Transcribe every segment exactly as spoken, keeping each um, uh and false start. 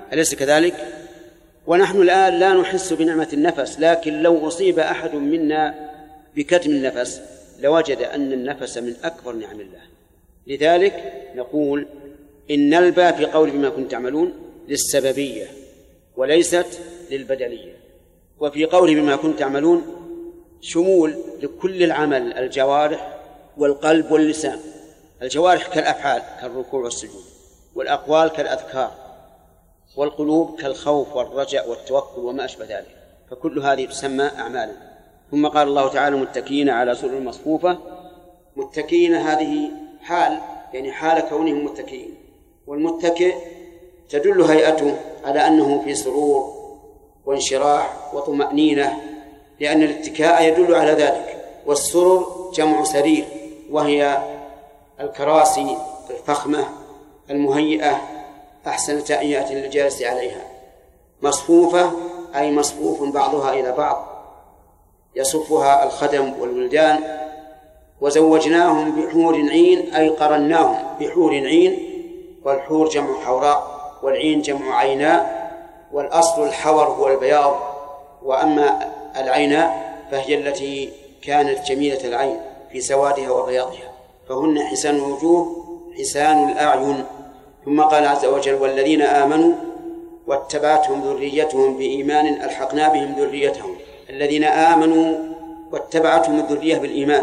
أليس كذلك؟ ونحن الآن لا نحس بنعمة النفس، لكن لو أصيب أحد منا بكتم النفس لوجد أن النفس من أكبر نعم الله. لذلك نقول إن الباء في قول بما كنتم تعملون للسببية وليست للبدلية، وفي قول بما كنتم تعملون شمول لكل العمل، الجوارح والقلب واللسان. الجوارح كالأفعال كالركوع والسجود، والأقوال كالأذكار، والقلوب كالخوف والرجاء والتوكل وما أشبه ذلك، فكل هذه تسمى أعمالا. ثم قال الله تعالى متكئين على سرر مصفوفة. متكئين هذه حال، يعني حال كونهم متكئين، والمتكئ تدل هيئته على أنه في سرور وانشراح وطمأنينة، لأن الاتكاء يدل على ذلك. والسرر جمع سرير، وهي الكراسي الفخمة المهيئة أحسن تهيئة للجالس عليها. مصفوفة أي مصفوف بعضها إلى بعض يصفها الخدم والولدان. وزوجناهم بحور عين أي قرناهم بحور عين، والحور جمع حوراء والعين جمع عيناء، والأصل الحور هو البياض، وأما العيناء فهي التي كانت جميلة العين في سوادها وبياضها، فهن حسان الوجوه حسان الأعين. ثم قال عز وجل والذين آمنوا واتبعتهم ذريتهم بإيمان ألحقنا بهم ذريتهم. الذين آمنوا واتبعتهم الذرية بالإيمان،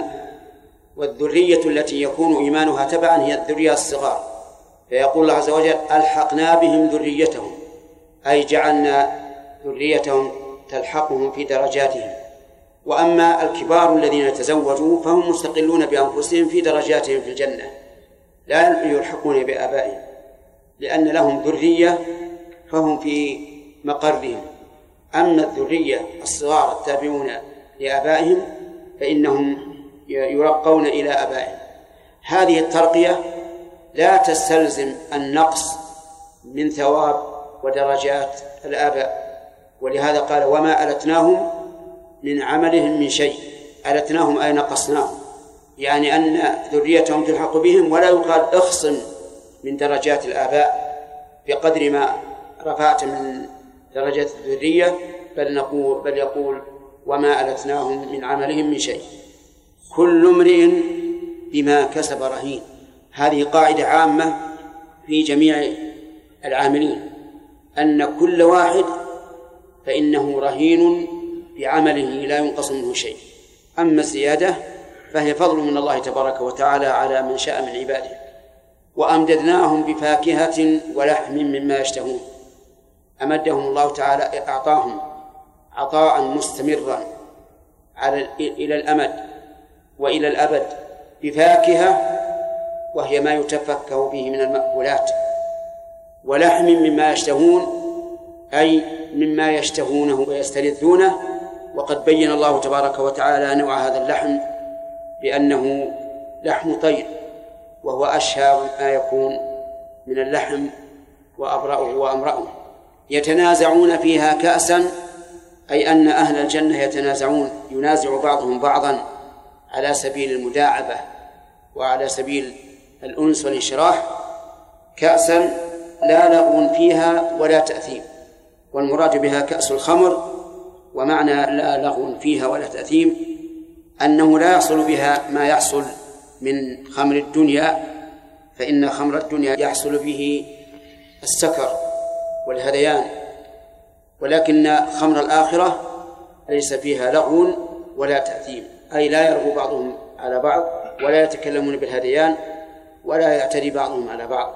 والذرية التي يكون إيمانها تبعا هي الذرية الصغار، فيقول الله عز وجل ألحقنا بهم ذريتهم، أي جعلنا ذريتهم تلحقهم في درجاتهم. وأما الكبار الذين تزوجوا فهم مستقلون بأنفسهم في درجاتهم في الجنة، لا يلحقون بآبائهم، لأن لهم ذرية فهم في مقرهم. أما الذرية الصغار التابعون لآبائهم فإنهم يرقون إلى آبائهم. هذه الترقية لا تستلزم النقص من ثواب ودرجات الآباء، ولهذا قال وما ألتناهم من عملهم من شيء. ألتناهم أي نقصناهم، يعني أن ذريتهم تلحق بهم، ولا يقال اخصم من درجات الآباء بقدر ما رفعت من درجات الذرية، بل نقول بل يقول وما ألتناهم من عملهم من شيء. كل امرئ بما كسب رهين. هذه قاعدة عامة في جميع العاملين، أن كل واحد فإنه رهين بعمله لا ينقص منه شيء. أما الزيادة فهي فضل من الله تبارك وتعالى على من شاء من عباده. وأمددناهم بفاكهة ولحم مما يشتهون. أمدهم الله تعالى، أعطاهم عطاء مستمرا على إلى الأمد وإلى الأبد بفاكهة، وهي ما يتفكه به من المأكولات، ولحم مما يشتهون أي مما يشتهونه ويستلذونه. وقد بين الله تبارك وتعالى نوع هذا اللحم بأنه لحم طير، وهو أشهى ما يكون من اللحم وأبرأه وأمرأه. يتنازعون فيها كأسا أي أن أهل الجنة يتنازعون، ينازع بعضهم بعضا على سبيل المداعبة وعلى سبيل الأنس والإشراح. كأسا لا لغو فيها ولا تأثيم، والمراد بها كأس الخمر. ومعنى لا لغو فيها ولا تأثيم أنه لا يحصل بها ما يحصل من خمر الدنيا، فإن خمر الدنيا يحصل به السكر والهذيان، ولكن خمر الآخرة ليس فيها لغو ولا تأثيم، أي لا يرغو بعضهم على بعض ولا يتكلمون بالهذيان ولا يعتدي بعضهم على بعض.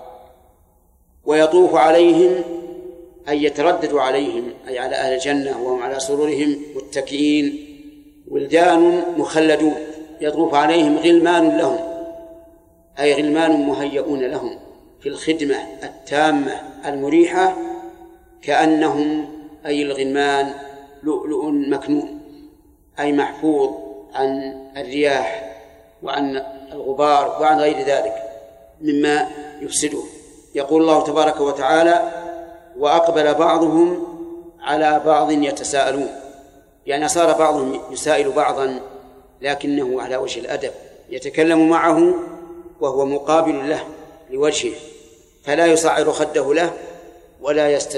ويطوف عليهم أي يتردد عليهم أي على أهل الجنة وهم على سرورهم متكئين ولدان مخلدون. يطوف عليهم غلمان لهم أي غلمان مهيئون لهم في الخدمة التامة المريحة، كأنهم أي الغلمان لؤلؤ مكنون أي محفوظ عن الرياح وعن الغبار وعن غير ذلك مما يفسده. يقول الله تبارك وتعالى وأقبل بعضهم على بعض يتساءلون، يعني صار بعضهم يسائل بعضا لكنه على وجه الأدب، يتكلم معه وهو مقابل له لوجهه، فلا يصعر خده له ولا يست